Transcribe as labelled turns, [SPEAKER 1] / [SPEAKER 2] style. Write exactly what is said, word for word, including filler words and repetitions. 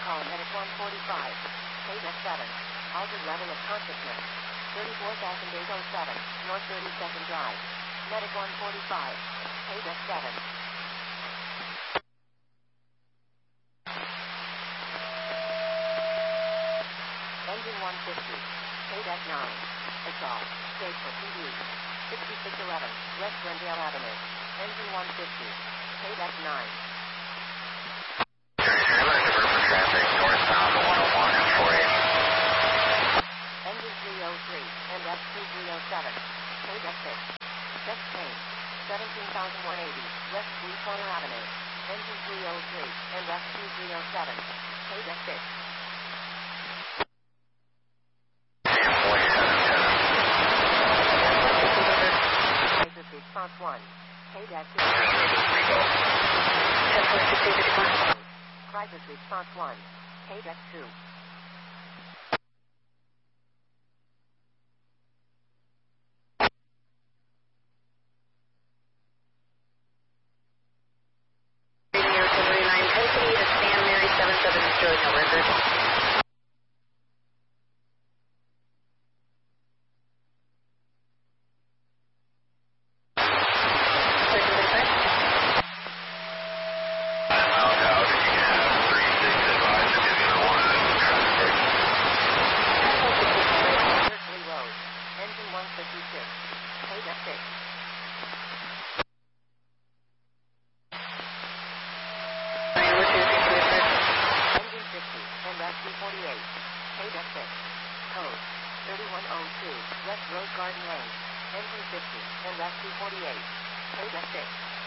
[SPEAKER 1] call Medic one forty-five. Page F seven. Altered level of consciousness. thirty-four thousand eight oh seven. North thirty-second Drive. Medic one forty-five. Page F seven. Engine one fifty. Page F nine. Assault. Stage for P D. sixty-six eleven. West Glendale Avenue. Engine one fifty. Page F nine.
[SPEAKER 2] Traffic northbound one oh one and four eighty.
[SPEAKER 1] Engine three oh three and F two three oh seven. Page F six. Chest pain. seventeen thousand one hundred eighty. West Three Corner Avenue. Engine three oh three and F two three oh seven. Page F six. Crisis response one. Page F two. Crisis response one. Page F two. Page F six. Code thirty-one oh two, West Rose Garden Lane. Engine fifty and F two forty-eight. Page F six.